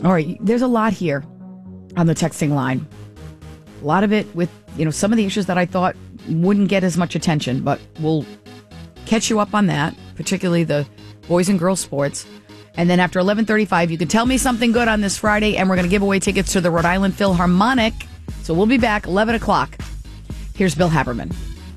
All right, there's a lot here on the texting line. A lot of it with, some of the issues that I thought wouldn't get as much attention, but we'll catch you up on that, particularly the boys and girls sports. And then after 11:35, you can tell me something good on this Friday, and we're going to give away tickets to the Rhode Island Philharmonic. So we'll be back 11 o'clock. Here's Bill Haberman.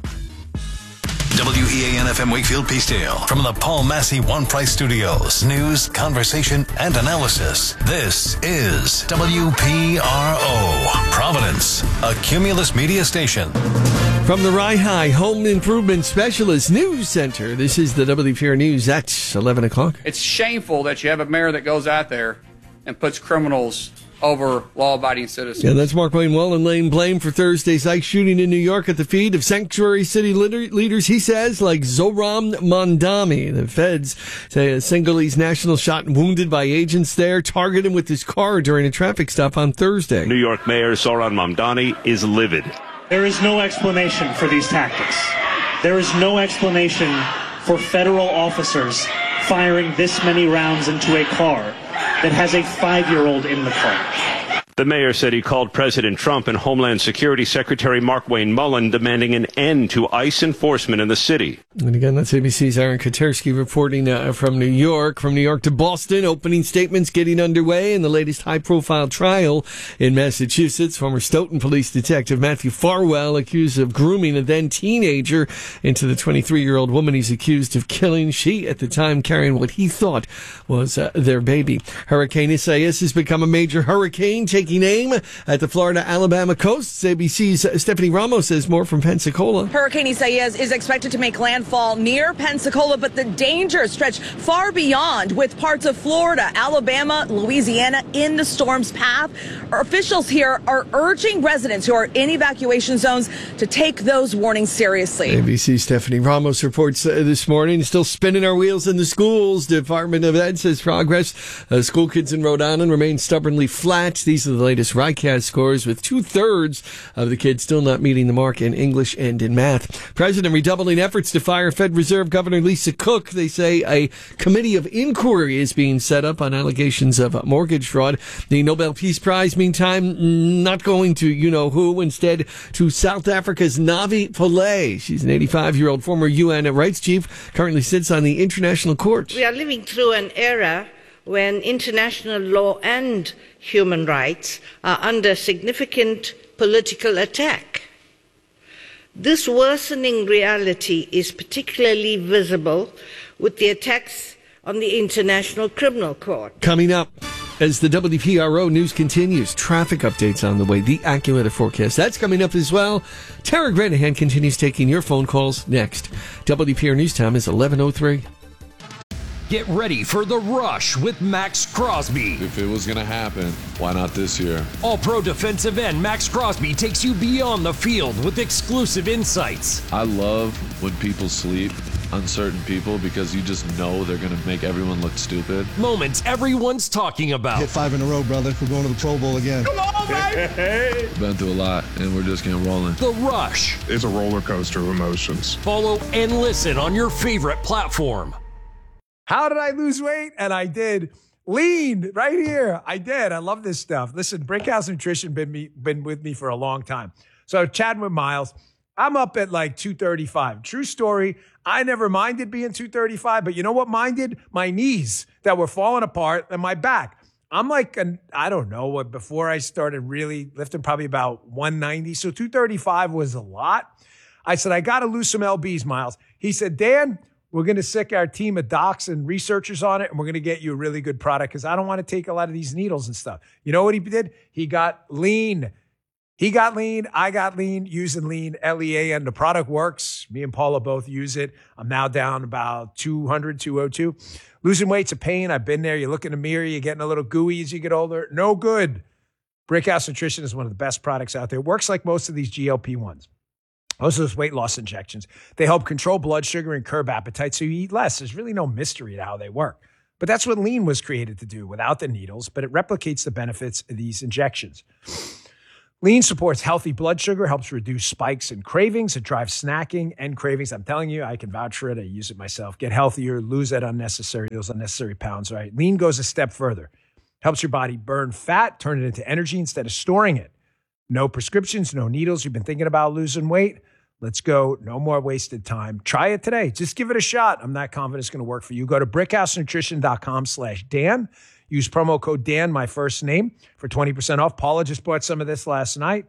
WEAN-FM Wakefield Peacedale from the Paul Massey One Price Studios. News, conversation, and analysis. This is WPRO, Providence, a Cumulus media station. From the Rye High Home Improvement Specialist News Center, this is the WPR News at 11 o'clock. It's shameful that you have a mayor that goes out there and puts criminals over law-abiding citizens. Yeah, that's Mark Wayne Wallen laying blame for Thursday's ICE shooting in New York at the feet of sanctuary city leaders, he says, like Zohran Mamdani. The feds say a Senegalese national shot and wounded by agents there, targeted him with his car during a traffic stop on Thursday. New York Mayor Zohran Mamdani is livid. There is no explanation for these tactics. There is no explanation for federal officers firing this many rounds into a car that has a 5-year-old in the car. The mayor said he called President Trump and Homeland Security Secretary Markwayne Mullin demanding an end to ICE enforcement in the city. And again, that's ABC's Aaron Katersky reporting from New York. From New York to Boston, opening statements getting underway in the latest high-profile trial in Massachusetts. Former Stoughton police detective Matthew Farwell accused of grooming a then-teenager into the 23-year-old woman he's accused of killing. She, at the time, carrying what he thought was their baby. Hurricane Isaias has become a major hurricane, taking aim at the Florida-Alabama coasts. ABC's Stephanie Ramos says more from Pensacola. Hurricane Isaias is expected to make landfall near Pensacola, but the dangers stretch far beyond, with parts of Florida, Alabama, Louisiana in the storm's path. Our officials here are urging residents who are in evacuation zones to take those warnings seriously. ABC's Stephanie Ramos reports this morning, still spinning our wheels in the schools. Department of Ed says progress. School kids in Rhode Island remain stubbornly flat. These are the latest RICAS scores, with 2/3 of the kids still not meeting the mark in English and in math. President redoubling efforts to fire Fed Reserve Governor Lisa Cook. They say a committee of inquiry is being set up on allegations of mortgage fraud. The Nobel Peace Prize, meantime, not going to you-know-who, instead to South Africa's Navi Pillay. She's an 85-year-old former UN rights chief, currently sits on the International Court. We are living through an era when international law and human rights are under significant political attack. This worsening reality is particularly visible with the attacks on the International Criminal Court. Coming up, as the WPRO news continues, traffic updates on the way, the AccuWeather forecast. That's coming up as well. Tara Granahan continues taking your phone calls next. WPR News Time is 11:03. Get ready for The Rush with Max Crosby. If it was going to happen, why not this year? All-pro defensive end Max Crosby takes you beyond the field with exclusive insights. I love when people sleep on certain people because you just know they're going to make everyone look stupid. Moments everyone's talking about. Hit 5 in a row, brother. We're going to the Pro Bowl again. Come on, baby! Been through a lot, and we're just getting rolling. The Rush. It's a roller coaster of emotions. Follow and listen on your favorite platform. How did I lose weight? And I did. Lean right here. I did. I love this stuff. Listen, Brickhouse Nutrition been with me for a long time. So chatting with Miles, I'm up at like 235. True story. I never minded being 235, but you know what minded? My knees that were falling apart and my back. I'm like, I don't know, before I started really lifting, probably about 190. So 235 was a lot. I said, I got to lose some LBs, Miles. He said, Dan, we're going to sick our team of docs and researchers on it, and we're going to get you a really good product because I don't want to take a lot of these needles and stuff. You know what he did? He got lean. He got lean. I got lean using lean, LEAN. The product works. Me and Paula both use it. I'm now down about 200, 202. Losing weight's a pain. I've been there. You look in the mirror. You're getting a little gooey as you get older. No good. Brickhouse Nutrition is one of the best products out there. It works like most of these GLP-1s. Most of those weight loss injections, they help control blood sugar and curb appetite so you eat less. There's really no mystery to how they work. But that's what lean was created to do without the needles, but it replicates the benefits of these injections. Lean supports healthy blood sugar, helps reduce spikes and cravings. It drives snacking and cravings. I'm telling you, I can vouch for it. I use it myself. Get healthier, lose those unnecessary pounds, right? Lean goes a step further. Helps your body burn fat, turn it into energy instead of storing it. No prescriptions, no needles. You've been thinking about losing weight? Let's go. No more wasted time. Try it today. Just give it a shot. I'm not confident it's going to work for you. Go to brickhousenutrition.com/Dan. Use promo code Dan, my first name, for 20% off. Paula just bought some of this last night.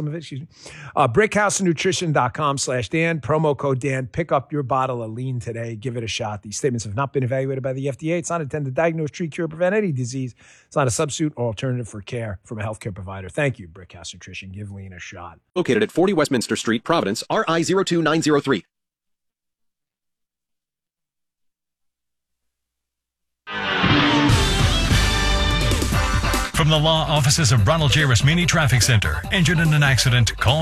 Brickhousenutrition.com/Dan. Promo code Dan. Pick up your bottle of lean today. Give it a shot. These statements have not been evaluated by the FDA. It's not intended to diagnose, treat, cure, prevent any disease. It's not a substitute or alternative for care from a healthcare provider. Thank you, Brickhouse Nutrition. Give lean a shot. Located at 40 Westminster Street, Providence, RI 02903. From the law offices of Ronald J. Rasmini Traffic Center. Injured in an accident? Call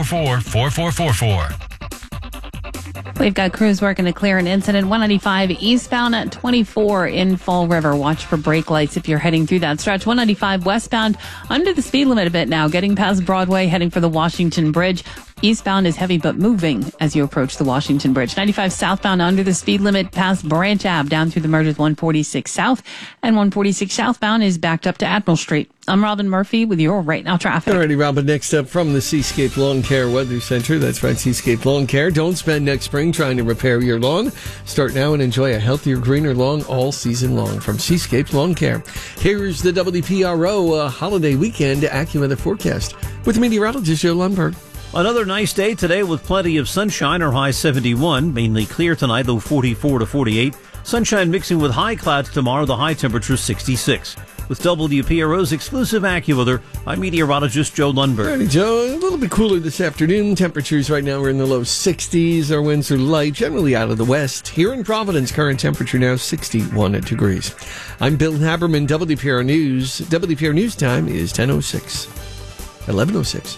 444-4444. We've got crews working to clear an incident. 195 eastbound at 24 in Fall River. Watch for brake lights if you're heading through that stretch. 195 westbound under the speed limit a bit now. Getting past Broadway, heading for the Washington Bridge. Eastbound is heavy but moving as you approach the Washington Bridge. 95 southbound under the speed limit past Branch Ave down through the mergers 146 south. And 146 southbound is backed up to Admiral Street. I'm Robin Murphy with your Right Now traffic. Alrighty, Robin, next up from the Seascape Lawn Care Weather Center. That's right, Seascape Lawn Care. Don't spend next spring trying to repair your lawn. Start now and enjoy a healthier, greener lawn all season long from Seascape Lawn Care. Here's the WPRO holiday weekend AccuWeather forecast with meteorologist Joe Lundberg. Another nice day today with plenty of sunshine, our high 71. Mainly clear tonight, low 44 to 48. Sunshine mixing with high clouds tomorrow, the high temperature 66. With WPRO's exclusive AccuWeather, I'm meteorologist Joe Lundberg. Alrighty, Joe. A little bit cooler this afternoon. Temperatures right now are in the low 60s. Our winds are light, generally out of the west. Here in Providence, current temperature now 61 degrees. I'm Bill Haberman, WPRO News. WPRO News time is 10:06. 11:06.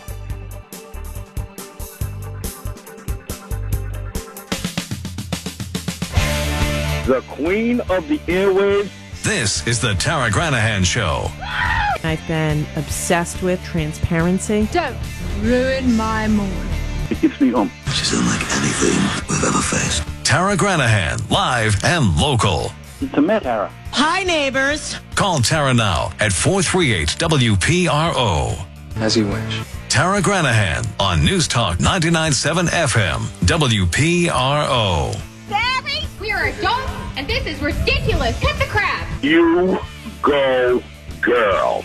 The queen of the airwaves. This is the Tara Granahan Show. I've been obsessed with transparency. Don't ruin my morning. It keeps me home. Which is unlike anything we've ever faced. Tara Granahan, live and local. To Met, Tara. Hi, neighbors. Call Tara now at 438-WPRO. As you wish. Tara Granahan on News Talk 99.7 FM, WPRO. Barry, we are adults, and this is ridiculous. Hit the crap. You go, girl.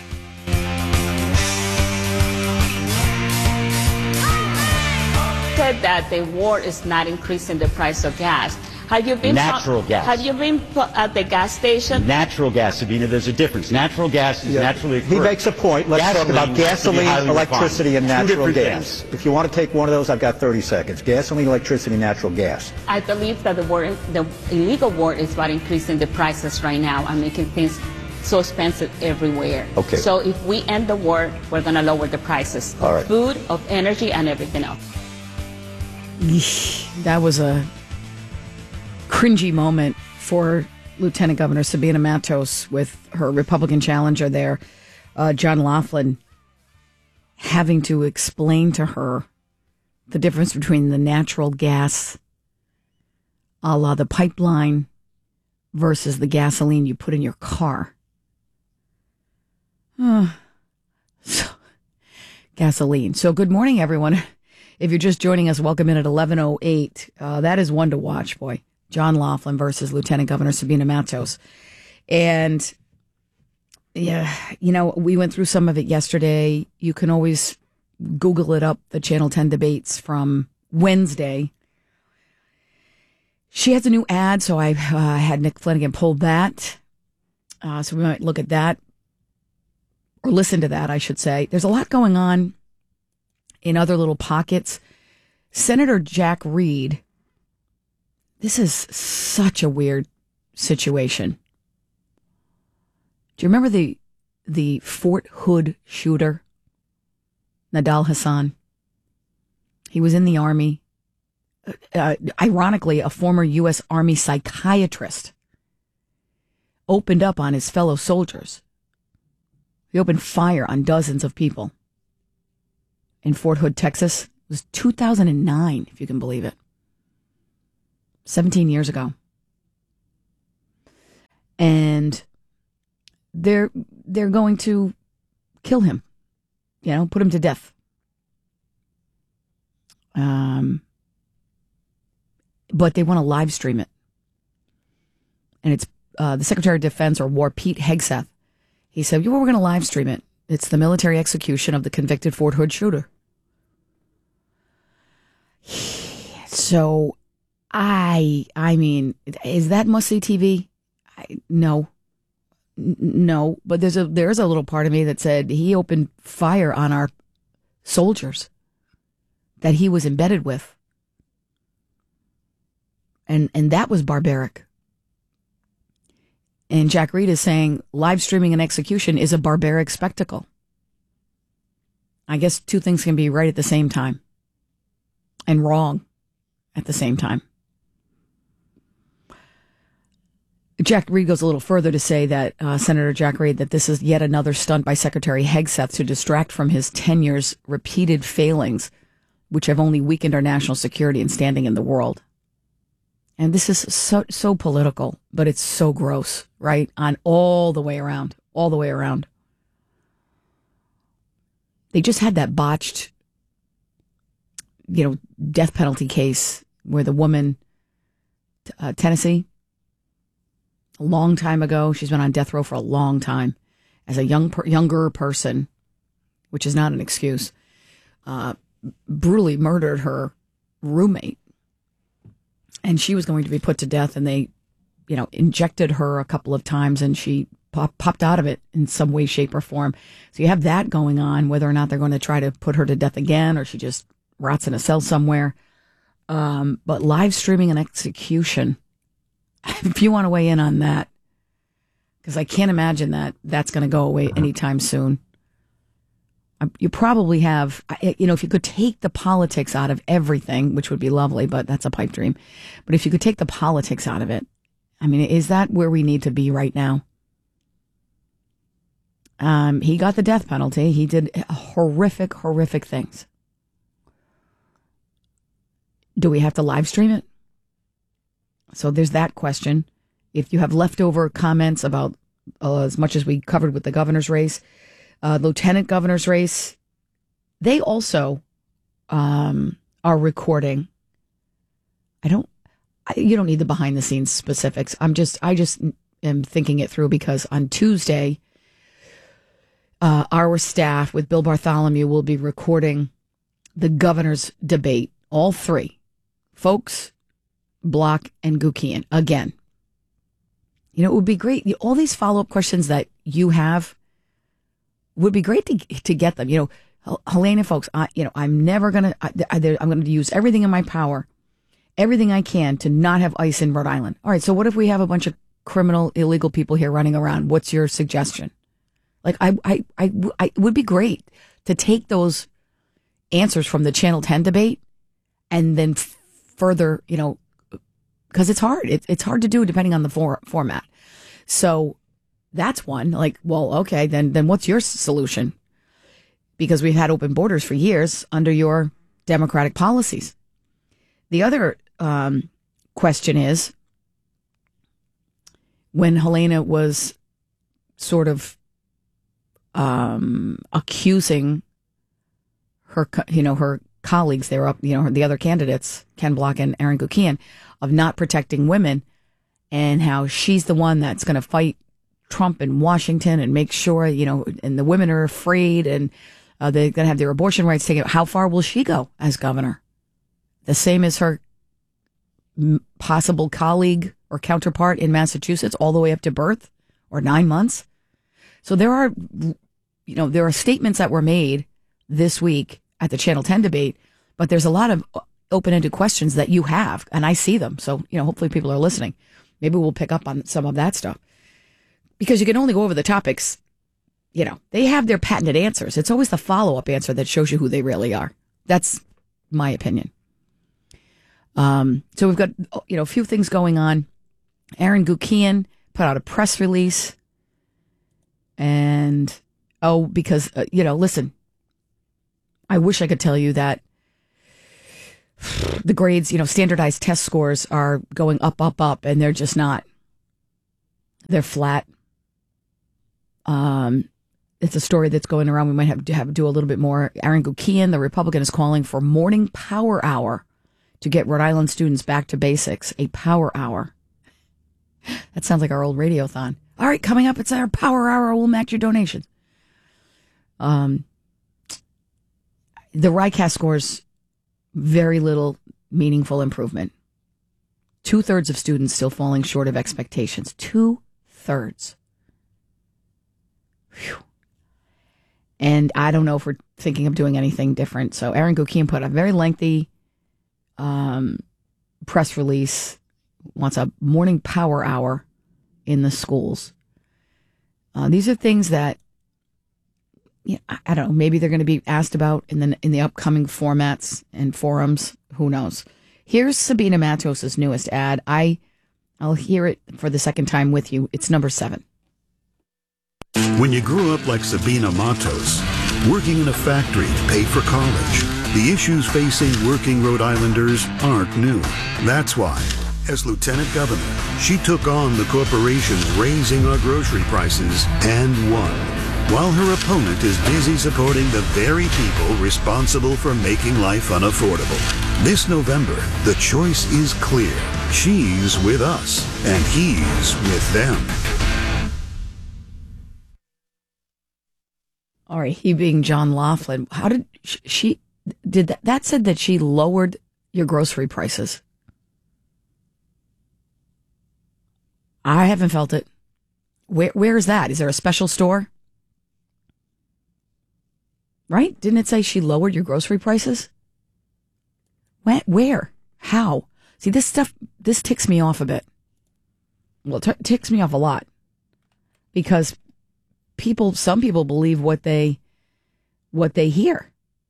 Said that the war is not increasing the price of gas. Have you been natural gas? Have you been at the gas station? Natural gas, Sabina. There's a difference. Natural gas is naturally occurring. He makes a point. Let's talk about gasoline, electricity, and natural gas. If you want to take one of those, I've got 30 seconds. Gasoline, electricity, natural gas. I believe that the illegal war is about increasing the prices right now and making things so expensive everywhere. Okay. So if we end the war, we're going to lower the prices of food, of energy, and everything else. That was a cringy moment for Lieutenant Governor Sabina Matos with her Republican challenger there, John Laughlin, having to explain to her the difference between the natural gas, a la the pipeline, versus the gasoline you put in your car. Gasoline. So good morning, everyone. If you're just joining us, welcome in at 11:08. That is one to watch, boy. John Laughlin versus Lieutenant Governor Sabina Matos. And, yeah, you know, we went through some of it yesterday. You can always Google it up, the Channel 10 debates from Wednesday. She has a new ad, so I had Nick Flanagan pull that. So we might look at that, or listen to that, I should say. There's a lot going on in other little pockets. Senator Jack Reed. This is such a weird situation. Do you remember the Fort Hood shooter, Nidal Hasan? He was in the Army. Ironically, a former U.S. Army psychiatrist opened up on his fellow soldiers. He opened fire on dozens of people in Fort Hood, Texas. It was 2009, if you can believe it. 17 years ago. And they're going to kill him, put him to death. But they want to live stream it. And it's the Secretary of Defense or War, Pete Hegseth. He said, we're going to live stream it. It's the military execution of the convicted Fort Hood shooter. So, I mean, is that must-see TV? No, but there's a little part of me that said he opened fire on our soldiers that he was embedded with. And that was barbaric. And Jack Reed is saying live streaming an execution is a barbaric spectacle. I guess two things can be right at the same time and wrong at the same time. Jack Reed goes a little further to say that, Senator Jack Reed, that this is yet another stunt by Secretary Hegseth to distract from his tenure's repeated failings, which have only weakened our national security and standing in the world. And this is so political, but it's so gross, right? On all the way around. They just had that botched, death penalty case where the woman, Tennessee, a long time ago, she's been on death row for a long time, as a younger person, which is not an excuse, brutally murdered her roommate. And she was going to be put to death, and they, injected her a couple of times, and she popped out of it in some way, shape, or form. So you have that going on, whether or not they're going to try to put her to death again, or she just rots in a cell somewhere. But live streaming an execution, if you want to weigh in on that, because I can't imagine that that's going to go away anytime soon. You probably have, if you could take the politics out of everything, which would be lovely, but that's a pipe dream. But if you could take the politics out of it, I mean, is that where we need to be right now? He got the death penalty. He did horrific things. Do we have to live stream it? So there's that question. If you have leftover comments about as much as we covered with the governor's race, lieutenant governor's race, they also are recording. You don't need the behind the scenes specifics. I just am thinking it through, because on Tuesday, our staff with Bill Bartholomew will be recording the governor's debate, all three, Folks, Block, and Gukian again. It would be great. All these follow-up questions that you have would be great to get them. Helena, folks, I'm never going to, I'm going to use everything in my power, everything I can to not have ICE in Rhode Island. All right, so what if we have a bunch of criminal, illegal people here running around? What's your suggestion? Like, it would be great to take those answers from the Channel 10 debate and then further, because it's hard. It's hard to do depending on the format. So that's one. Like, well, okay, then what's your solution? Because we've had open borders for years under your Democratic policies. The other question is, when Helena was sort of accusing her, her colleagues, they were up, the other candidates, Ken Block and Aaron Gukian, of not protecting women, and how she's the one that's going to fight Trump in Washington and make sure, and the women are afraid, and they're going to have their abortion rights taken. How far will she go as governor? The same as her possible colleague or counterpart in Massachusetts, all the way up to birth or 9 months. So there are statements that were made this week at the Channel 10 debate, but there's a lot of open-ended questions that you have, and I see them. So, hopefully people are listening. Maybe we'll pick up on some of that stuff, because you can only go over the topics. They have their patented answers. It's always the follow-up answer that shows you who they really are. That's my opinion. So we've got, a few things going on. Aaron Gukian put out a press release, and, because, listen, I wish I could tell you that the grades, standardized test scores are going up, and they're just not. They're flat. It's a story that's going around. We might have to do a little bit more. Aaron Gukian, the Republican, is calling for morning power hour to get Rhode Island students back to basics. A power hour. That sounds like our old radiothon. All right, coming up, it's our power hour. We'll match your donations. The RICAS scores very little meaningful improvement. 2/3 of students still falling short of expectations. 2/3. Whew. And I don't know if we're thinking of doing anything different. So Aaron Gukian put a very lengthy press release, wants a morning power hour in the schools. These are things that, I don't know, maybe they're going to be asked about in the upcoming formats and forums. Who knows? Here's Sabina Matos' newest ad. I'll hear it for the second time with you. It's number 7. When you grew up like Sabina Matos, working in a factory to pay for college, the issues facing working Rhode Islanders aren't new. That's why, as Lieutenant Governor, she took on the corporations raising our grocery prices and won, while her opponent is busy supporting the very people responsible for making life unaffordable. This November, the choice is clear. She's with us, and he's with them. All right, he being John Laughlin. How did she did that said that she lowered your grocery prices? I haven't felt it. Where is that? Is there a special store? Right? Didn't it say she lowered your grocery prices? Where? How? See, this ticks me off a bit. Well, it ticks me off a lot because some people believe what they hear.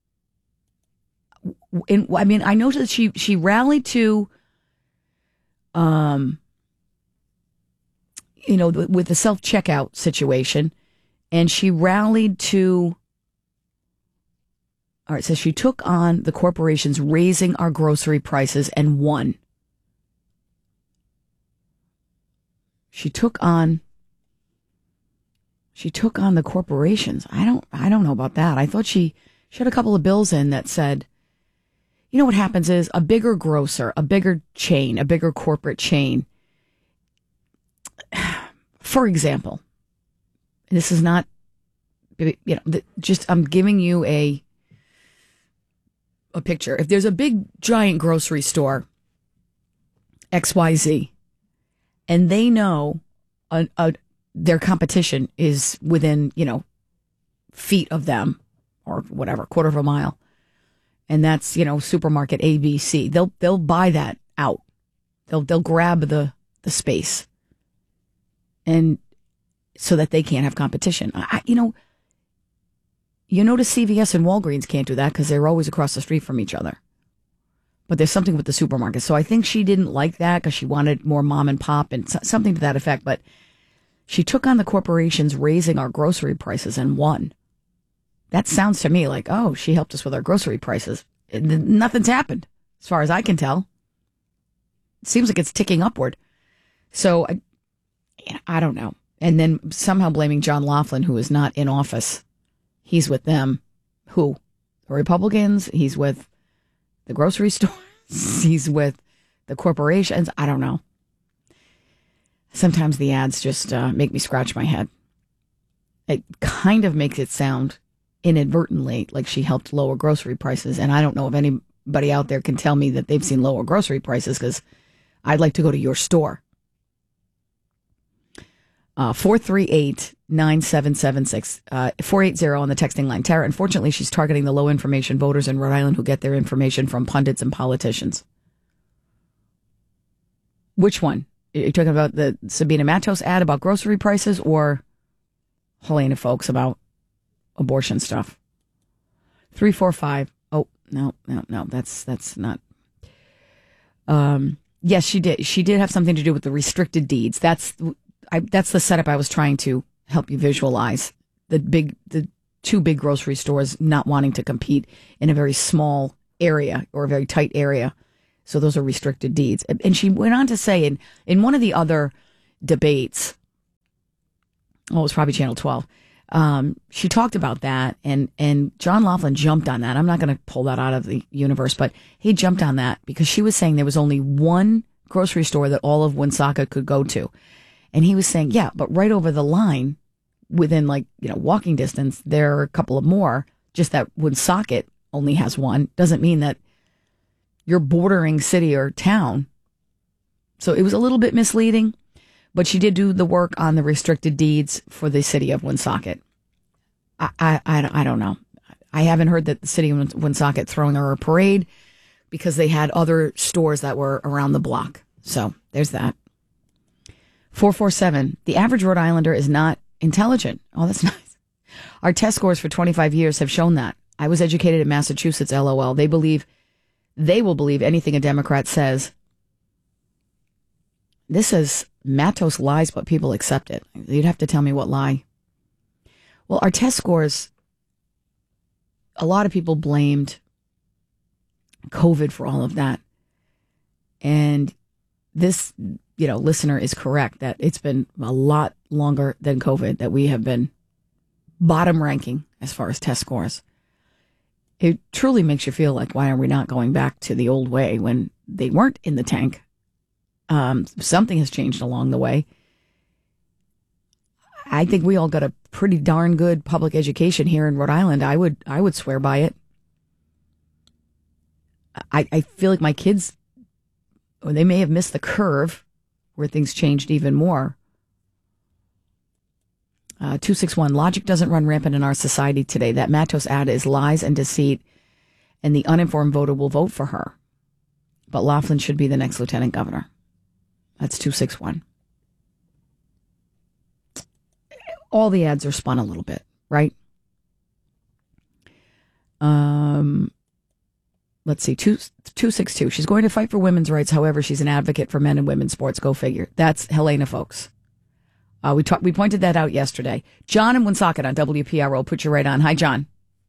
I mean, I noticed she rallied to, with the self-checkout situation, and she rallied to. All right, so she took on the corporations raising our grocery prices and won. She took on the corporations. I don't know about that. I thought she had a couple of bills in that said, what happens is a bigger grocer, a bigger chain, a bigger corporate chain. For example, this is not, I'm giving you a picture. If there's a big giant grocery store, XYZ, and they know their competition is within, feet of them or whatever, quarter of a mile. And that's, supermarket ABC. They'll buy that out. They'll grab the space. And so that they can't have competition. You notice CVS and Walgreens can't do that because they're always across the street from each other. But there's something with the supermarket. So I think she didn't like that because she wanted more mom and pop and something to that effect. But she took on the corporations raising our grocery prices and won. That sounds to me like, oh, she helped us with our grocery prices. Nothing's happened as far as I can tell. It seems like it's ticking upward. So I don't know. And then somehow blaming John Laughlin, who is not in office. He's with them. Who? The Republicans? He's with the grocery stores? He's with the corporations? I don't know. Sometimes the ads just make me scratch my head. It kind of makes it sound inadvertently like she helped lower grocery prices. And I don't know if anybody out there can tell me that they've seen lower grocery prices because I'd like to go to your store. 438-9776, 480 on the texting line. Tara, unfortunately, she's targeting the low information voters in Rhode Island who get their information from pundits and politicians. Which one? Are you talking about the Sabina Matos ad about grocery prices or Helena Folks about abortion stuff? 345. Oh, no, that's not. Yes, she did. She did have something to do with the restricted deeds. That's the setup I was trying to help you visualize. The two big grocery stores not wanting to compete in a very small area or a very tight area. So those are restricted deeds. And she went on to say in one of the other debates, it was probably Channel 12. She talked about that, and John Laughlin jumped on that. I'm not going to pull that out of the universe, but he jumped on that because she was saying there was only one grocery store that all of Woonsocket could go to. And he was saying, yeah, but right over the line, within walking distance, there are a couple of more. Just that Woonsocket only has one doesn't mean that your bordering city or town. So it was a little bit misleading, but she did do the work on the restricted deeds for the city of Woonsocket. I don't know. I haven't heard that the city of Woonsocket throwing her a parade because they had other stores that were around the block. So there's that. 447. The average Rhode Islander is not intelligent. Oh, that's nice. Our test scores for 25 years have shown that. I was educated in Massachusetts, LOL. They will believe anything a Democrat says. This says Matos lies, but people accept it. You'd have to tell me what lie. Well, our test scores, a lot of people blamed COVID for all of that. And this, listener is correct that it's been a lot longer than COVID that we have been bottom ranking as far as test scores. It truly makes you feel like, why are we not going back to the old way when they weren't in the tank? Something has changed along the way. I think we all got a pretty darn good public education here in Rhode Island. I would swear by it. I feel like my kids, or they may have missed the curve where things changed even more. 261, logic doesn't run rampant in our society today. That Matos ad is lies and deceit, and the uninformed voter will vote for her. But Laughlin should be the next lieutenant governor. That's 261. All the ads are spun a little bit, right? Let's see, 262. She's going to fight for women's rights. However, she's an advocate for men and women's sports. Go figure. That's Helena, folks. We pointed that out yesterday. John in Woonsocket on WPRO. Put you right on. Hi, John.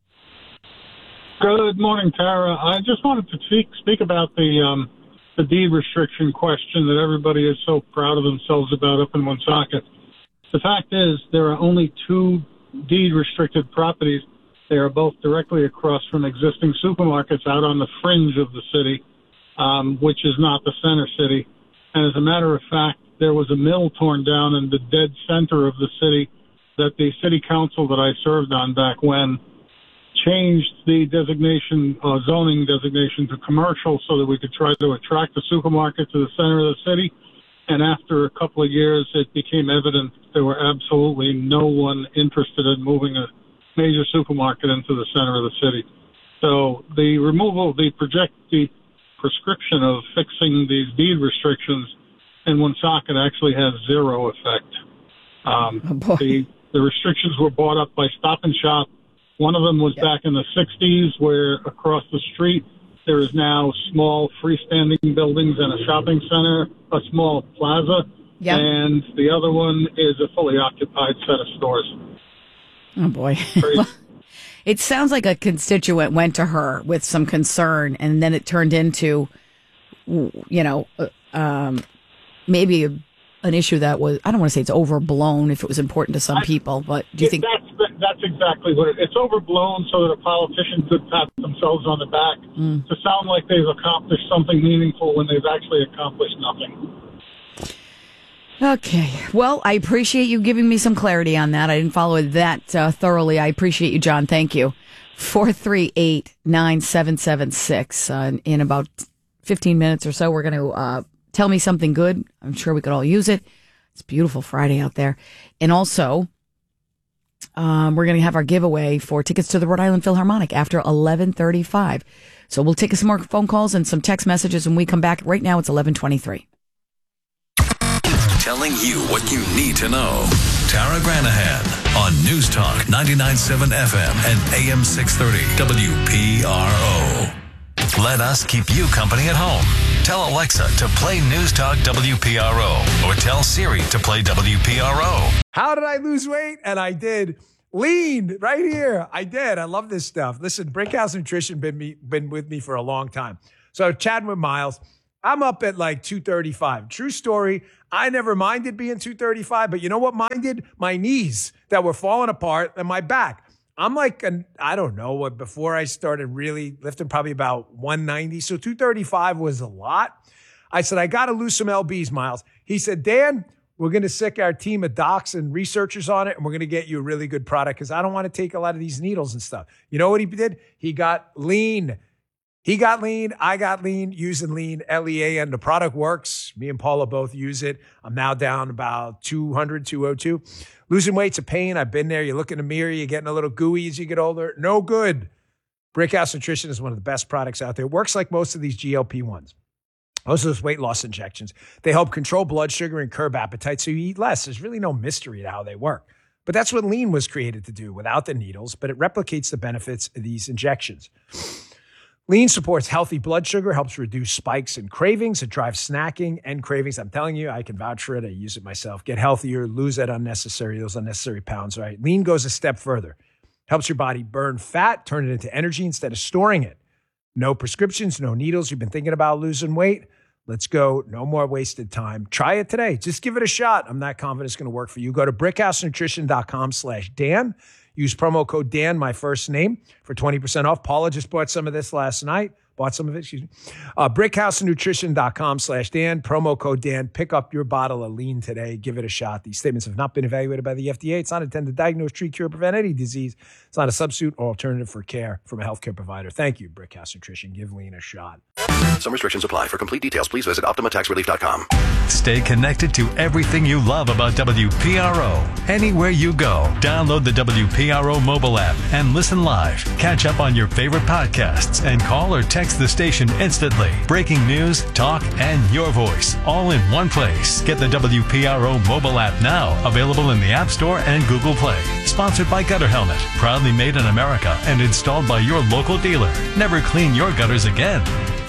Good morning, Tara. I just wanted to speak about the deed restriction question that everybody is so proud of themselves about up in Woonsocket. The fact is, there are only 2 deed-restricted properties. They are both directly across from existing supermarkets out on the fringe of the city, which is not the center city. And as a matter of fact, there was a mill torn down in the dead center of the city that the city council that I served on back when changed the designation, zoning designation to commercial so that we could try to attract the supermarket to the center of the city. And after a couple of years, it became evident there were absolutely no one interested in moving a major supermarket into the center of the city. So the removal of the prescription of fixing these deed restrictions in Woonsocket actually has zero effect. The restrictions were brought up by Stop and Shop. One of them was back in the 60s, where across the street there is now small freestanding buildings and a shopping center, a small plaza, and the other one is a fully occupied set of stores. Oh, boy. Well, it sounds like a constituent went to her with some concern, and then it turned into, maybe an issue that was, I don't want to say it's overblown if it was important to some people, but do you think... That's exactly what it's overblown so that a politician could pat themselves on the back to sound like they've accomplished something meaningful when they've actually accomplished nothing. Okay. Well, I appreciate you giving me some clarity on that. I didn't follow it that thoroughly. I appreciate you, John. Thank you. 438-9776. In about 15 minutes or so, we're going to tell me something good. I'm sure we could all use it. It's a beautiful Friday out there. And also, we're going to have our giveaway for tickets to the Rhode Island Philharmonic after 11:35. So we'll take some more phone calls and some text messages when we come back. Right now, it's 11:23. Telling you what you need to know. Tara Granahan on News Talk 99.7 FM and AM 630 WPRO. Let us keep you company at home. Tell Alexa to play News Talk WPRO or tell Siri to play WPRO. How did I lose weight? And I did. Lean right here. I did. I love this stuff. Listen, Brinkhouse Nutrition been with me for a long time. So chatting with Miles, I'm up at like 235. True story. I never minded being 235, but you know what minded? My knees that were falling apart and my back. I'm like, I don't know what, before I started really lifting, probably about 190. So 235 was a lot. I said, I got to lose some LBs, Miles. He said, Dan, we're going to sick our team of docs and researchers on it, and we're going to get you a really good product because I don't want to take a lot of these needles and stuff. You know what he did? He got lean. He got lean. I got lean using lean, L-E-A-N. The product works. Me and Paula both use it. I'm now down about 200, 202. Losing weight's a pain. I've been there. You look in the mirror, you're getting a little gooey as you get older. No good. Brickhouse Nutrition is one of the best products out there. It works like most of these GLP-1s. Most of those weight loss injections. They help control blood sugar and curb appetite so you eat less. There's really no mystery to how they work. But that's what lean was created to do without the needles, but it replicates the benefits of these injections. Lean supports healthy blood sugar, helps reduce spikes and cravings. It drives snacking and cravings. I'm telling you, I can vouch for it. I use it myself. Get healthier, lose those unnecessary pounds, right? Lean goes a step further. Helps your body burn fat, turn it into energy instead of storing it. No prescriptions, no needles. You've been thinking about losing weight? Let's go. No more wasted time. Try it today. Just give it a shot. I'm not confident it's going to work for you. Go to brickhousenutrition.com/Dan. Use promo code Dan, my first name, for 20% off. Paula just bought some of this last night. brickhousenutrition.com/Dan. Promo code Dan. Pick up your bottle of lean today. Give it a shot. These statements have not been evaluated by the FDA. It's not intended to diagnose, treat, cure, prevent any disease. It's not a substitute or alternative for care from a healthcare provider. Thank you, Brickhouse Nutrition. Give lean a shot. Some restrictions apply. For complete details, please visit OptimaTaxRelief.com. Stay connected to everything you love about WPRO. Anywhere you go, download the WPRO mobile app and listen live. Catch up on your favorite podcasts and call or text the station instantly. Breaking news, talk, and your voice, all in one place. Get the WPRO mobile app now, available in the App Store and Google Play. Sponsored by Gutter Helmet, proudly made in America and installed by your local dealer. Never clean your gutters again.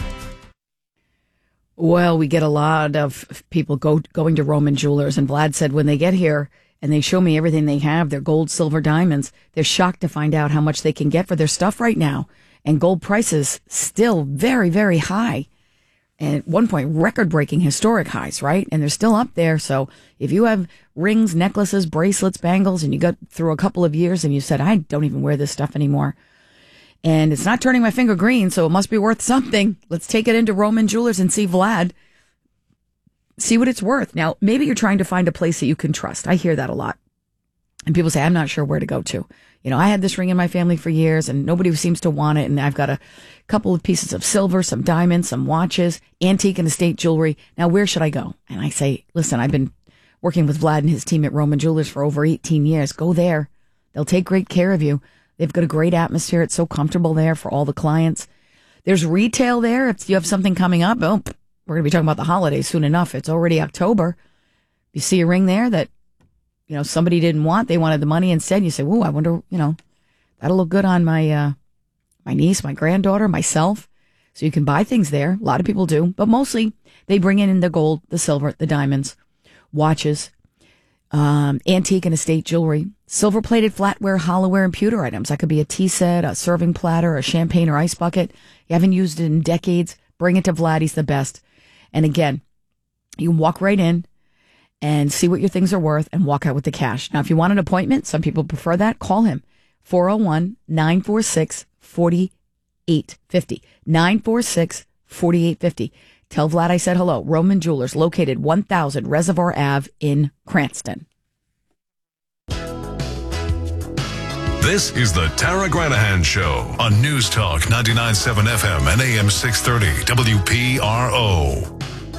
Well, we get a lot of people going to Roman Jewelers, and Vlad said when they get here and they show me everything they have, their gold, silver, diamonds, they're shocked to find out how much they can get for their stuff right now. And gold prices still very, very high. And at one point, record-breaking historic highs, right? And they're still up there. So if you have rings, necklaces, bracelets, bangles, and you got through a couple of years and you said, I don't even wear this stuff anymore, and it's not turning my finger green, so it must be worth something. Let's take it into Roman Jewelers and see Vlad. See what it's worth. Now, maybe you're trying to find a place that you can trust. I hear that a lot. And people say, I'm not sure where to go to. You know, I had this ring in my family for years and nobody seems to want it. And I've got a couple of pieces of silver, some diamonds, some watches, antique and estate jewelry. Now, where should I go? And I say, listen, I've been working with Vlad and his team at Roman Jewelers for over 18 years. Go there. They'll take great care of you. They've got a great atmosphere. It's so comfortable there for all the clients. There's retail there. If you have something coming up, we're going to be talking about the holidays soon enough. It's already October. You see a ring there that, you know, somebody didn't want. They wanted the money instead. You say, ooh, I wonder, you know, that'll look good on my niece, my granddaughter, myself. So you can buy things there. A lot of people do, but mostly they bring in the gold, the silver, the diamonds, watches, antique and estate jewelry, silver-plated flatware, hollowware, and pewter items. That could be a tea set, a serving platter, a champagne or ice bucket. You haven't used it in decades. Bring it to Vlad. He's the best. And again, you can walk right in and see what your things are worth and walk out with the cash. Now, if you want an appointment, some people prefer that, call him. 401-946-4850. 946-4850. Tell Vlad I said hello. Roman Jewelers, located 1000 Reservoir Ave in Cranston. This is the Tara Granahan Show on News Talk 99.7 FM and AM 630 WPRO.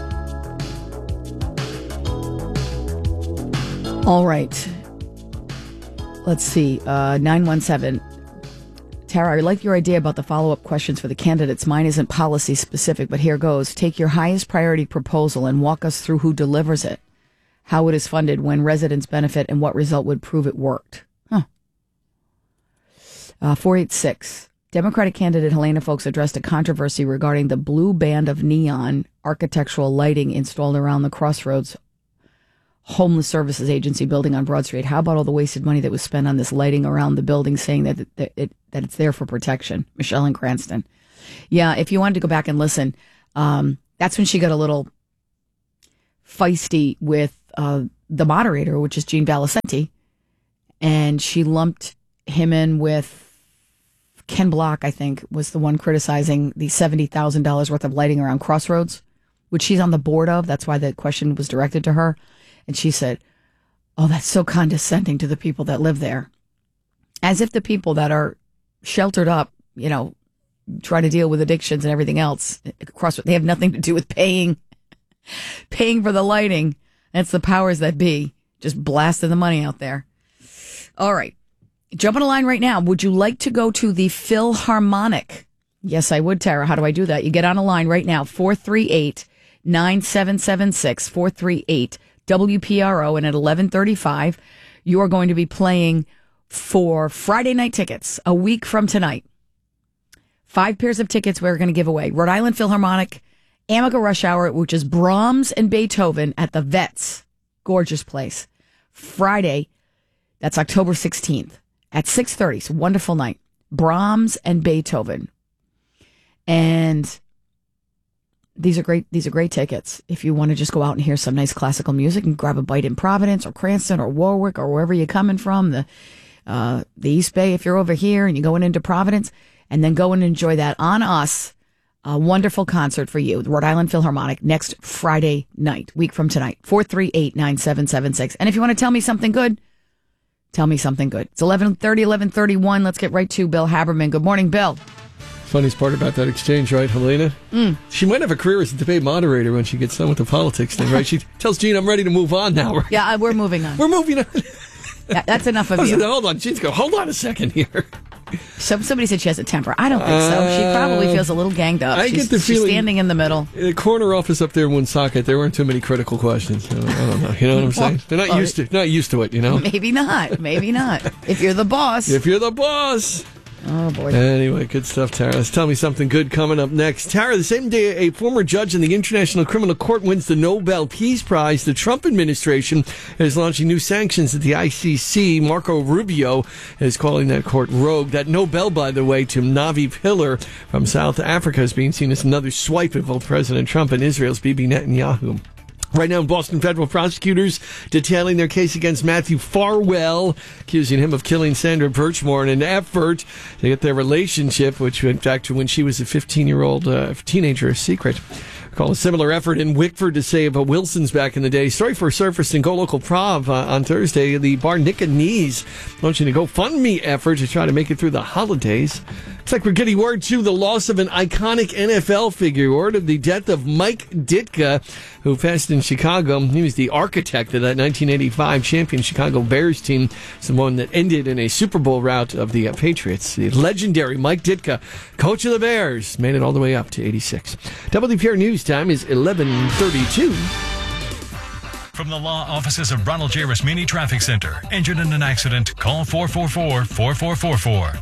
All right. Let's see. 917. Tara, I like your idea about the follow-up questions for the candidates. Mine isn't policy specific, but here goes. Take your highest priority proposal and walk us through who delivers it, how it is funded, when residents benefit, and what result would prove it worked. 486. Democratic candidate Helena Foulkes addressed a controversy regarding the blue band of neon architectural lighting installed around the Crossroads Homeless Services Agency building on Broad Street. How about all the wasted money that was spent on this lighting around the building, saying that it's there for protection? Michelle in Cranston. Yeah, if you wanted to go back and listen, that's when she got a little feisty with the moderator, which is Gene Valicenti, and she lumped him in with Ken Block, I think, was the one criticizing the $70,000 worth of lighting around Crossroads, which she's on the board of. That's why the question was directed to her. And she said, oh, that's so condescending to the people that live there. As if the people that are sheltered up, try to deal with addictions and everything else, they have nothing to do with paying for the lighting. That's the powers that be, just blasting the money out there. All right. Jump on a line right now. Would you like to go to the Philharmonic? Yes, I would, Tara. How do I do that? You get on a line right now, 438-9776, 438-WPRO, and at 11:35, you are going to be playing for Friday night tickets a week from tonight. 5 pairs of tickets we're going to give away. Rhode Island Philharmonic, Amica Rush Hour, which is Brahms and Beethoven at the Vets. Gorgeous place. Friday, that's October 16th. At 6:30, it's a wonderful night. Brahms and Beethoven. And these are great tickets. If you want to just go out and hear some nice classical music and grab a bite in Providence or Cranston or Warwick or wherever you're coming from, the East Bay, if you're over here and you're going into Providence, and then go and enjoy that on us. A wonderful concert for you, the Rhode Island Philharmonic, next Friday night, week from tonight, 438-9776. And if you want to tell me something good, tell me something good. It's 11:31. Let's get right to Bill Haberman. Good morning, Bill. Funniest part about that exchange, right, Helena? She might have a career as a debate moderator when she gets done with the politics thing, right? She tells Gene, I'm ready to move on now. Yeah, we're moving on. We're moving on. That's enough of you. Hold on. Gene's go, hold on a second here. Somebody said she has a temper. I don't think so. She probably feels a little ganged up. Get the feeling she's standing in the middle. In the corner office up there in Woonsocket, there weren't too many critical questions. I don't know. You know what I'm saying? They're not used to it, Maybe not. Maybe not. If you're the boss. Oh, boy. Anyway, good stuff, Tara. Tell me something good coming up next. Tara, the same day a former judge in the International Criminal Court wins the Nobel Peace Prize, the Trump administration is launching new sanctions at the ICC. Marco Rubio is calling that court rogue. That Nobel, by the way, to Navi Pillay from South Africa is being seen as another swipe at both President Trump and Israel's Bibi Netanyahu. Right now, Boston federal prosecutors detailing their case against Matthew Farwell, accusing him of killing Sandra Birchmore in an effort to get their relationship, which went back to when she was a 15-year-old teenager, a secret. Call a similar effort in Wickford to save Wilson's back in the day. Story for surfaced in Go Local Prov on Thursday. The Barnickanese launching a GoFundMe effort to try to make it through the holidays. Looks like we're getting word, too, the loss of an iconic NFL figure. Word of the death of Mike Ditka, who passed in Chicago. He was the architect of that 1985 champion Chicago Bears team. It's the one that ended in a Super Bowl rout of the Patriots. The legendary Mike Ditka, coach of the Bears, made it all the way up to 86. WPR News time is 11:32. From the law offices of Ronald J. Rasmini Traffic Center. Injured in an accident? Call 444-4444.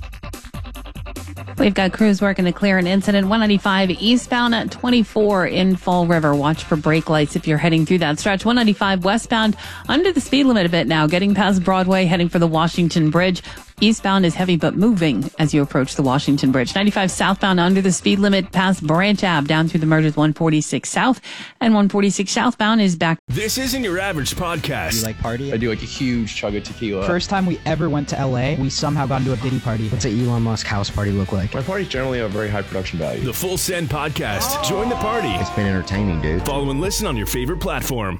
We've got crews working to clear an incident. 195 eastbound at 24 in Fall River. Watch for brake lights if you're heading through that stretch. 195 westbound under the speed limit a bit now. Getting past Broadway, heading for the Washington Bridge. Eastbound is heavy but moving as you approach the Washington Bridge. 95 southbound under the speed limit past Branch Ave down through the mergers 146 south. And 146 southbound is back. This isn't your average podcast. You like party? I do like a huge chug of tequila. First time we ever went to LA, we somehow got into a Diddy party. What's an Elon Musk house party look like? My parties generally have very high production value. The Full Send Podcast. Join the party. It's been entertaining, dude. Follow and listen on your favorite platform.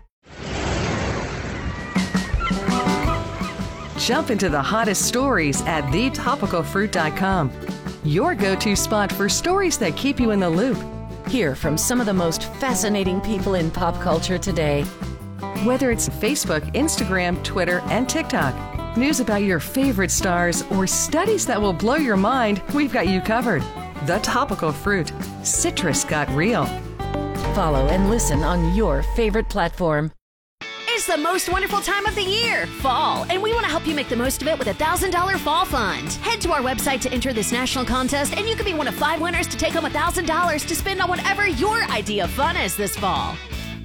Jump into the hottest stories at thetopicalfruit.com. Your go-to spot for stories that keep you in the loop. Hear from some of the most fascinating people in pop culture today. Whether it's Facebook, Instagram, Twitter, and TikTok, news about your favorite stars, or studies that will blow your mind, we've got you covered. The Topical Fruit. Citrus got real. Follow and listen on your favorite platform. It's the most wonderful time of the year, fall, and we want to help you make the most of it with a $1,000 fall fund. Head to our website to enter this national contest, and you could be one of 5 winners to take home $1,000 to spend on whatever your idea of fun is this fall.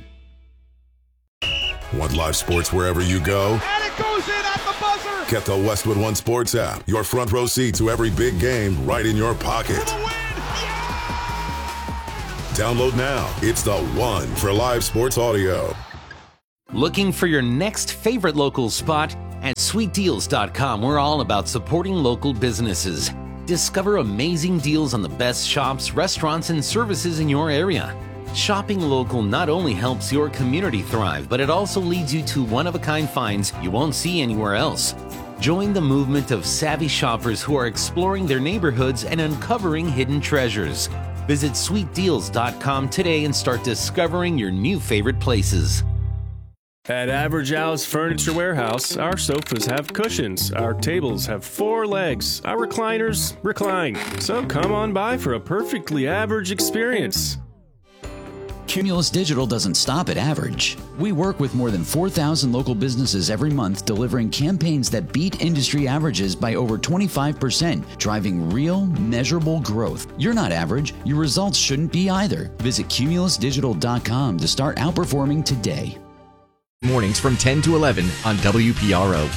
Want live sports wherever you go? And it goes in at the buzzer! Get the Westwood One Sports app. Your front row seat to every big game right in your pocket. Download now. It's the one for live sports audio. Looking for your next favorite local spot? At sweetdeals.com, we're all about supporting local businesses. Discover amazing deals on the best shops, restaurants, and services in your area. Shopping local not only helps your community thrive, but it also leads you to one-of-a-kind finds you won't see anywhere else. Join the movement of savvy shoppers who are exploring their neighborhoods and uncovering hidden treasures. Visit sweetdeals.com today and start discovering your new favorite places. At Average Al's Furniture Warehouse, our sofas have cushions, our tables have 4 legs, our recliners recline. So come on by for a perfectly average experience. Cumulus Digital doesn't stop at average. We work with more than 4,000 local businesses every month, delivering campaigns that beat industry averages by over 25%, driving real, measurable growth. You're not average. Your results shouldn't be either. Visit cumulusdigital.com to start outperforming today. Mornings from 10 to 11 on WPRO.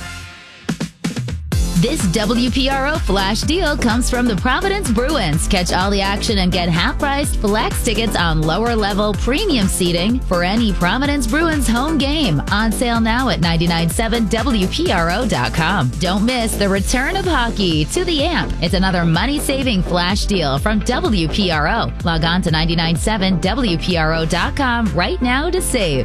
This WPRO flash deal comes from the Providence Bruins. Catch all the action and get half-priced flex tickets on lower-level premium seating for any Providence Bruins home game. On sale now at 997WPRO.com. Don't miss the return of hockey to the AMP. It's another money-saving flash deal from WPRO. Log on to 997WPRO.com right now to save.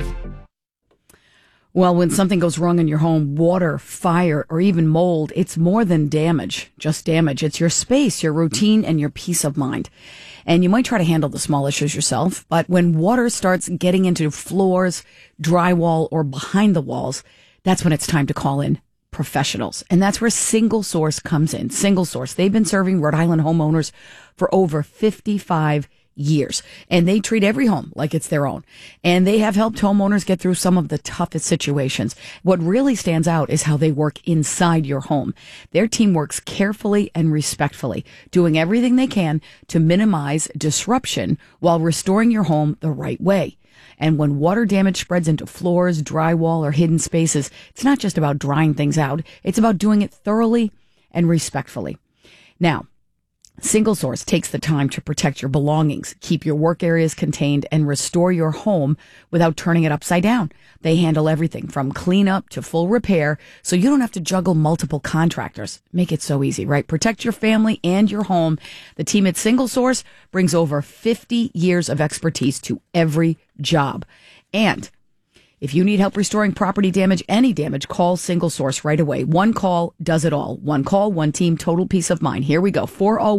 Well, when something goes wrong in your home, water, fire, or even mold, it's more than damage, just damage. It's your space, your routine, and your peace of mind. And you might try to handle the small issues yourself, but when water starts getting into floors, drywall, or behind the walls, that's when it's time to call in professionals. And that's where Single Source comes in. Single Source. They've been serving Rhode Island homeowners for over 55 years, and they treat every home like it's their own, and they have helped homeowners get through some of the toughest situations. What really stands out is how they work inside your home. Their team works carefully and respectfully, doing everything they can to minimize disruption while restoring your home the right way. And when water damage spreads into floors, drywall, or hidden spaces, it's not just about drying things out, it's about doing it thoroughly and respectfully. Now, Single Source takes the time to protect your belongings, keep your work areas contained, and restore your home without turning it upside down. They handle everything from cleanup to full repair, so you don't have to juggle multiple contractors. Make it so easy, right? Protect your family and your home. The team at Single Source brings over 50 years of expertise to every job. And if you need help restoring property damage, any damage, call Single Source right away. One call does it all. One call, one team, total peace of mind. Here we go.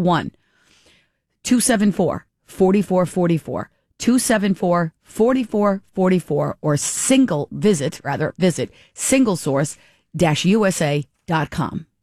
401-274-4444. 274-4444 or visit singlesource-usa.com.